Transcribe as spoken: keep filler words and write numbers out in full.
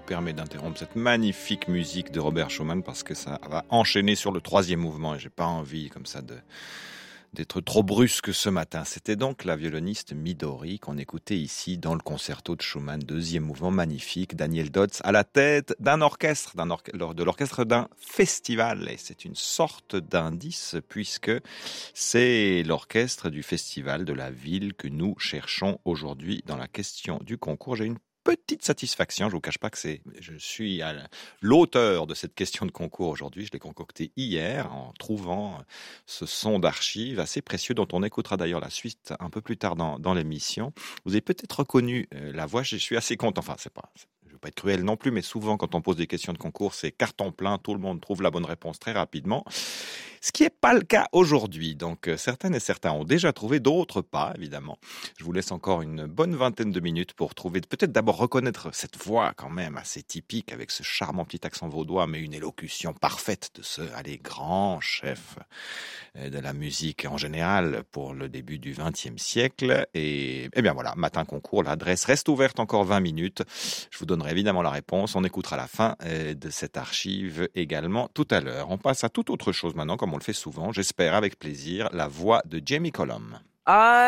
permet d'interrompre cette magnifique musique de Robert Schumann parce que ça va enchaîner sur le troisième mouvement et j'ai pas envie comme ça de d'être trop brusque ce matin. C'était donc la violoniste Midori qu'on écoutait ici dans le concerto de Schumann, deuxième mouvement magnifique. Daniel Dodds à la tête d'un orchestre, d'un orchestre, de l'orchestre d'un festival. Et c'est une sorte d'indice puisque c'est l'orchestre du festival de la ville que nous cherchons aujourd'hui dans la question du concours. J'ai une petite satisfaction, je vous cache pas que c'est, je suis à l'auteur de cette question de concours aujourd'hui, je l'ai concocté hier en trouvant ce son d'archives assez précieux dont on écoutera d'ailleurs la suite un peu plus tard dans, dans l'émission. Vous avez peut-être reconnu euh, la voix, je suis assez content, enfin c'est pas, je veux pas être cruel non plus, mais souvent quand on pose des questions de concours, c'est carton plein, tout le monde trouve la bonne réponse très rapidement. Ce qui n'est pas le cas aujourd'hui. Donc, euh, certaines et certains ont déjà trouvé, d'autres pas, évidemment. Je vous laisse encore une bonne vingtaine de minutes pour trouver, peut-être d'abord reconnaître cette voix quand même assez typique avec ce charmant petit accent vaudois, mais une élocution parfaite de ce, allez, grand chef euh, de la musique en général pour le début du vingtième siècle. Et, eh bien voilà, matin concours, l'adresse reste ouverte encore vingt minutes. Je vous donnerai évidemment la réponse. On écoutera la fin euh, de cette archive également tout à l'heure. On passe à toute autre chose maintenant, comme on le fait souvent, j'espère avec plaisir, la voix de Jamie Cullum. I